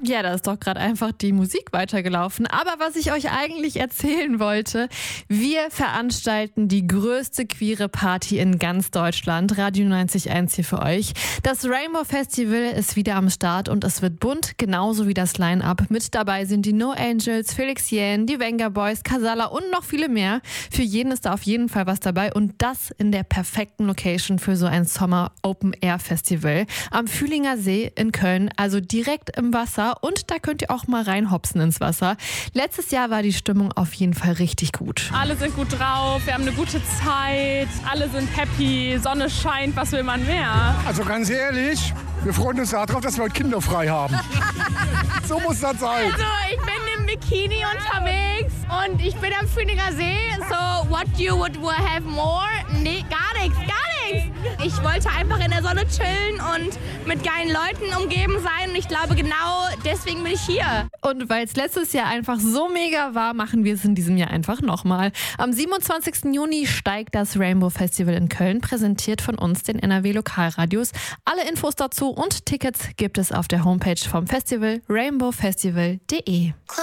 Ja, da ist doch gerade einfach die Musik weitergelaufen. Aber was ich euch eigentlich erzählen wollte, wir veranstalten die größte queere Party in ganz Deutschland. Radio 90.1 hier für euch. Das Rainbow Festival ist wieder am Start und es wird bunt, genauso wie das Line-Up. Mit dabei sind die No Angels, Felix Jähn, die Venga Boys, Casala und noch viele mehr. Für jeden ist da auf jeden Fall was dabei und das in der perfekten Location für so ein Sommer-Open-Air-Festival am Fühlinger See in Köln, also direkt im Wasser und da könnt ihr auch mal reinhopsen ins Wasser. Letztes Jahr war die Stimmung auf jeden Fall richtig gut. Alle sind gut drauf, wir haben eine gute Zeit, alle sind happy, Sonne scheint, was will man mehr? Also ganz ehrlich, wir freuen uns darauf, dass wir heute kinderfrei haben. So muss das sein. Also ich bin im Bikini unterwegs und ich bin am Fühlinger See. So, what you would have more? Nee, gar nichts. Ich wollte einfach in der Sonne chillen und mit geilen Leuten umgeben sein. Und ich glaube, genau deswegen bin ich hier. Und weil es letztes Jahr einfach so mega war, machen wir es in diesem Jahr einfach nochmal. Am 27. Juni steigt das Rainbow Festival in Köln, präsentiert von uns, den NRW Lokalradios. Alle Infos dazu und Tickets gibt es auf der Homepage vom Festival rainbowfestival.de.